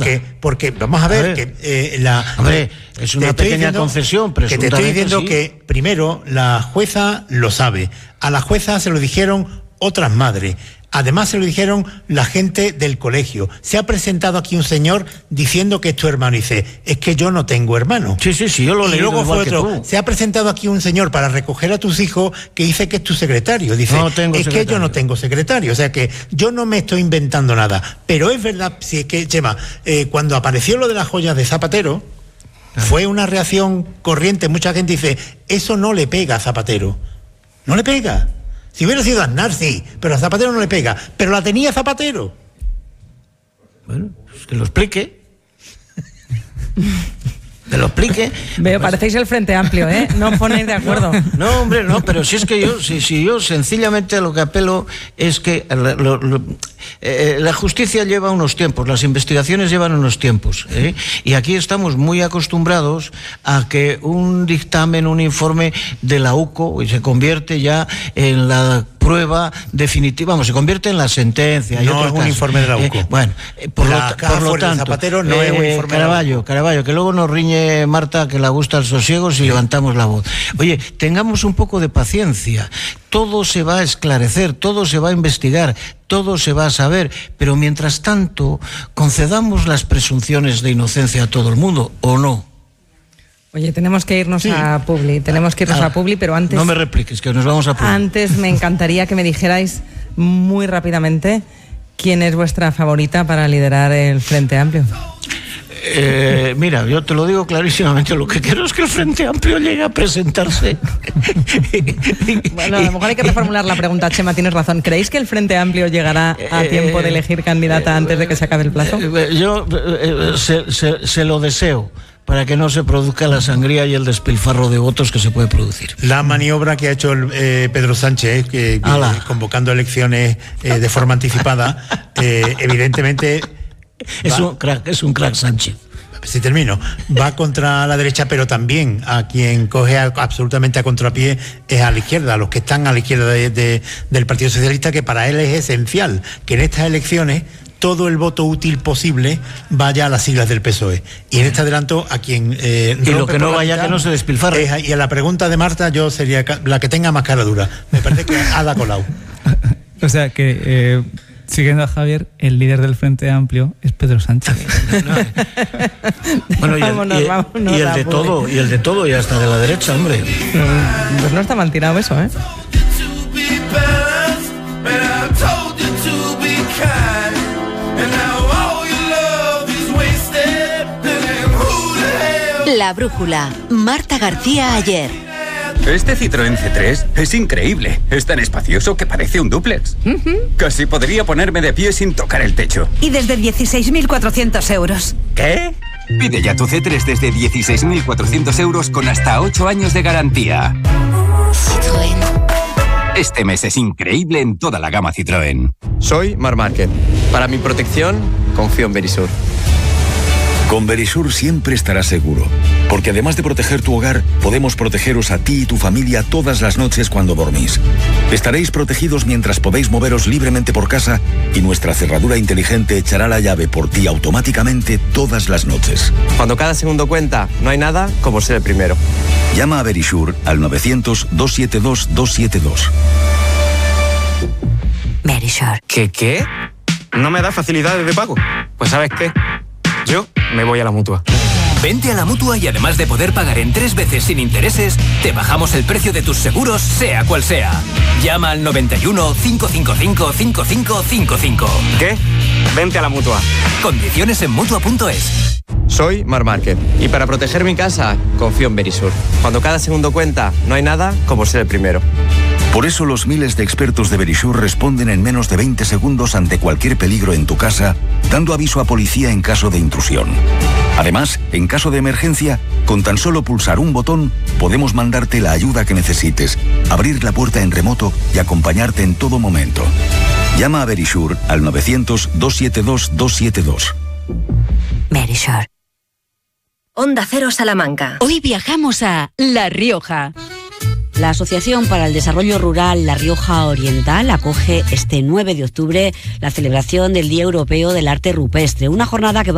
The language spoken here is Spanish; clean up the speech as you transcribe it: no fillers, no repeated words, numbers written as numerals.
porque vamos a ver que es una pequeña concesión, que te estoy diciendo que primero la jueza lo sabe. A la jueza se lo dijeron otras madres. Además se lo dijeron la gente del colegio. Se ha presentado aquí un señor diciendo que es tu hermano. Y dice, es que yo no tengo hermano. Sí, yo lo leí. Y luego fue otro. Se ha presentado aquí un señor para recoger a tus hijos que dice que es tu secretario. Dice, que yo no tengo secretario. O sea que yo no me estoy inventando nada. Pero es verdad, sí, que, Chema, cuando apareció lo de las joyas de Zapatero, fue una reacción corriente. Mucha gente dice, eso no le pega a Zapatero. No le pega. Si hubiera sido Aznar, sí, pero a Zapatero no le pega. Pero la tenía Zapatero. Bueno, pues que lo explique. Que lo explique. Veo, parecéis el Frente Amplio, ¿eh? No os ponéis de acuerdo. No, hombre, no, pero si es que yo sencillamente a lo que apelo es que la justicia lleva unos tiempos, las investigaciones llevan unos tiempos, ¿eh? Y aquí estamos muy acostumbrados a que un dictamen, un informe de la UCO se convierte ya en la prueba definitiva, se convierte en la sentencia. No es un informe de la UCO. Por lo tanto, Zapatero no es un informe Caraballo, que luego nos riñe Marta, que le gusta el sosiego si levantamos la voz. Oye, tengamos un poco de paciencia. Todo se va a esclarecer, todo se va a investigar, todo se va a saber, pero mientras tanto, concedamos las presunciones de inocencia a todo el mundo, ¿o no? Oye, tenemos que irnos a Publi, pero antes... No me repliques, que nos vamos a Publi. Antes me encantaría que me dijerais muy rápidamente quién es vuestra favorita para liderar el Frente Amplio. Mira, yo te lo digo clarísimamente, lo que quiero es que el Frente Amplio llegue a presentarse. Bueno, a lo mejor hay que reformular la pregunta, Chema, tienes razón. ¿Creéis que el Frente Amplio llegará a tiempo de elegir candidata antes de que se acabe el plazo? Yo se lo deseo, para que no se produzca la sangría y el despilfarro de votos que se puede producir. La maniobra que ha hecho Pedro Sánchez, convocando elecciones de forma anticipada, evidentemente... Es un crack Sánchez. Si termino, va contra la derecha, pero también a quien coge absolutamente a contrapié es a la izquierda, a los que están a la izquierda del Partido Socialista, que para él es esencial que en estas elecciones todo el voto útil posible vaya a las siglas del PSOE. Y en este adelanto, a quien... y lo que no vaya, que no se despilfarre. Y a la pregunta de Marta, yo sería la que tenga más cara dura. Me parece que Ada Colau. O sea que... siguiendo a Javier, el líder del Frente Amplio es Pedro Sánchez. Bueno, y el de todo, y hasta de la derecha, hombre. Pues no está mal tirado eso, ¿eh? La brújula. Marta García Ayer. Este Citroën C3 es increíble. Es tan espacioso que parece un dúplex. Casi podría ponerme de pie sin tocar el techo. Y desde 16.400 euros. ¿Qué? Pide ya tu C3 desde 16.400 euros con hasta 8 años de garantía. Citroën. Este mes es increíble en toda la gama Citroën. Soy Marc Márquez. Para mi protección, confío en Verisur. Con Verisur siempre estarás seguro, porque además de proteger tu hogar, podemos protegeros a ti y tu familia todas las noches cuando dormís. Estaréis protegidos mientras podéis moveros libremente por casa y nuestra cerradura inteligente echará la llave por ti automáticamente todas las noches. Cuando cada segundo cuenta, no hay nada como ser el primero. Llama a Verisur al 900-272-272. Verisur. ¿Qué? ¿No me da facilidades de pago? Pues ¿sabes qué? Yo me voy a la Mutua. Vente a la Mutua y además de poder pagar en 3 veces sin intereses, te bajamos el precio de tus seguros, sea cual sea. Llama al 91 555 5555. ¿Qué? Vente a la Mutua. Condiciones en Mutua.es. Soy Marc Márquez y para proteger mi casa, confío en Verisur. Cuando cada segundo cuenta, no hay nada como ser el primero. Por eso los miles de expertos de Verisur responden en menos de 20 segundos ante cualquier peligro en tu casa, dando aviso a policía en caso de intrusión. Además, en caso de emergencia, con tan solo pulsar un botón, podemos mandarte la ayuda que necesites, abrir la puerta en remoto y acompañarte en todo momento. Llama a Verisur al 900-272-272. Verisur. Onda Cero Salamanca. Hoy viajamos a La Rioja. La Asociación para el Desarrollo Rural La Rioja Oriental acoge este 9 de octubre la celebración del Día Europeo del Arte Rupestre, una jornada que va